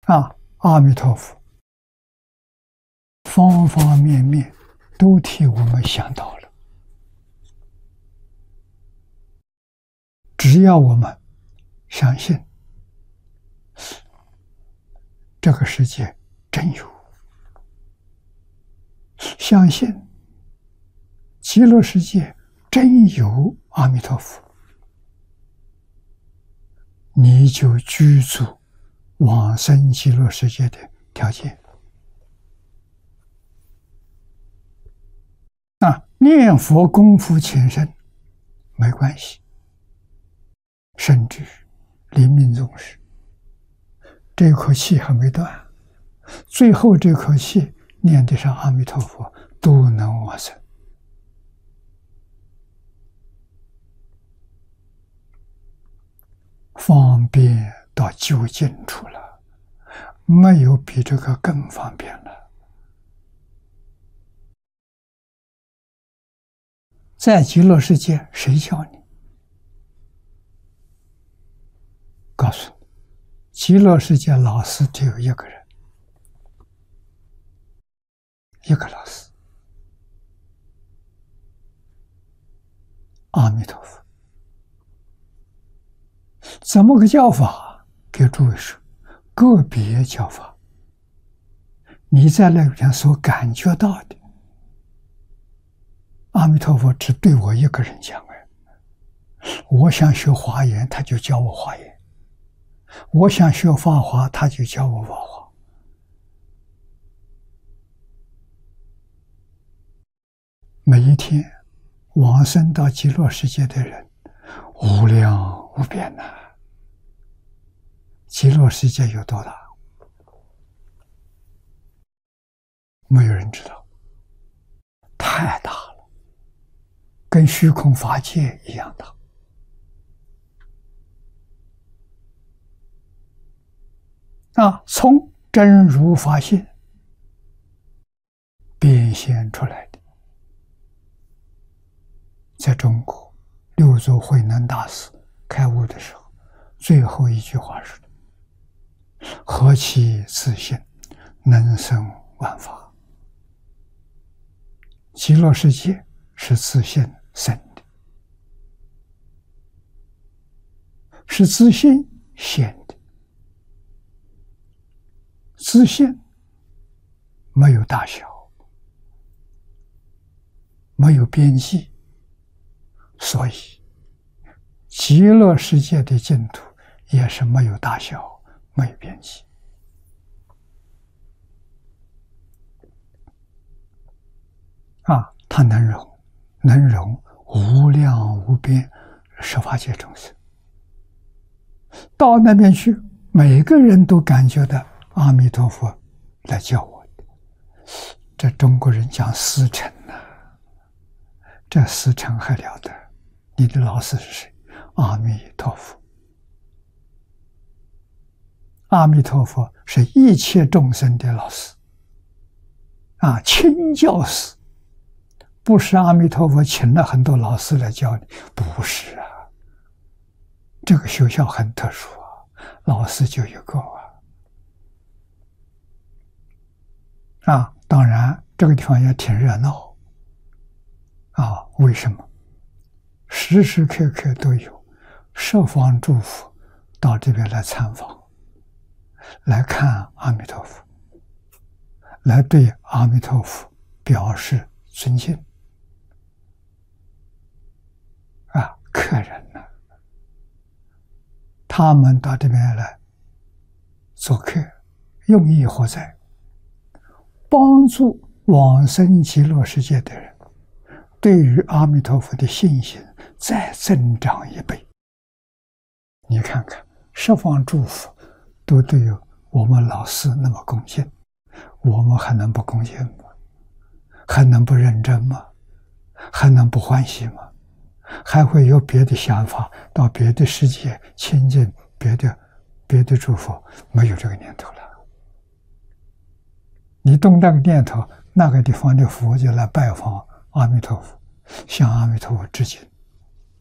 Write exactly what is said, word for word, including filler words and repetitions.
啊，阿弥陀佛，方方面面都替我们想到了。只要我们相信这个世界真有，相信极乐世界真有阿弥陀佛，你就具足往生极乐世界的条件。啊，念佛功夫浅深没关系，甚至临命终时，这口气还没断，最后这口气念得上阿弥陀佛，都能往生。方便到究竟处了，没有比这个更方便了。在极乐世界，谁教你？告诉你，极乐世界老师只有一个人，一个老师，阿弥陀佛。怎么个教法？给诸位说，个别教法。你在那边所感觉到的，阿弥陀佛只对我一个人讲哎。我想学华严，他就教我华严；我想学法华，他就教我法华。每一天往生到极乐世界的人无量无边呐、啊！极乐世界有多大？没有人知道，太大了，跟虚空法界一样大。啊，从真如法性变现出来的。在中国，六祖慧能大师开悟的时候，最后一句话是：何其自性，能生万法。极乐世界是自性生的，是自性现的。自性没有大小，没有边际，所以极乐世界的净土也是没有大小，没有边际。啊，它能容，能容无量无边十法界众生。到那边去，每个人都感觉到阿弥陀佛来教我的。这中国人讲师承呐、啊，这师承还了得？你的老师是谁？阿弥陀佛。阿弥陀佛是一切众生的老师啊，亲教师。不是阿弥陀佛请了很多老师来教你，不是啊。这个学校很特殊啊，老师就一个啊。啊，当然这个地方也挺热闹啊。为什么？时时刻刻都有十方诸佛到这边来参访，来看阿弥陀佛，来对阿弥陀佛表示尊敬。啊，客人呢、啊，他们到这边来做客，用意何在？帮助往生极乐世界的人，对于阿弥陀佛的信心再增长一倍。你看看，十方诸佛都对我们老师那么恭敬，我们还能不恭敬吗？还能不认真吗？还能不欢喜吗？还会有别的想法，到别的世界亲近别的别的诸佛？没有这个念头了。你动那个念头，那个地方的佛就来拜访阿弥陀佛，向阿弥陀佛致敬。